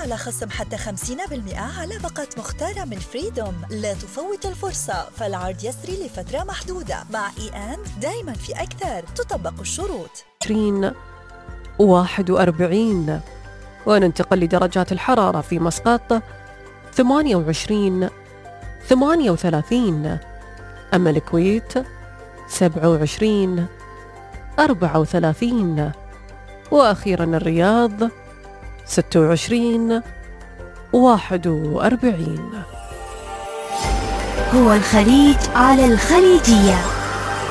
على خصم حتى 50% على باقة مختارة من فريدوم. لا تفوت الفرصة، فالعرض يسري لفترة محدودة. مع دايما في أكثر. تطبق الشروط. 41. وننتقل لدرجات الحرارة في مسقط 28 38. أما الكويت 27 34. وأخيرا الرياض 26 41. هو الخليج على الخليجية.